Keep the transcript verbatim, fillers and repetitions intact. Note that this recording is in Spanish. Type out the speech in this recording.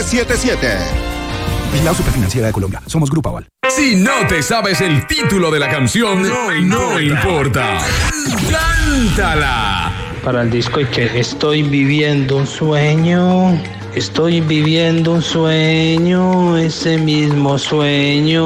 siete siete. Vigilado Superfinanciera de Colombia. Somos Grupo Aval. Si no te sabes el título de la canción, no, no importa. ¡Cántala! Para el disco y que estoy viviendo un sueño, estoy viviendo un sueño, ese mismo sueño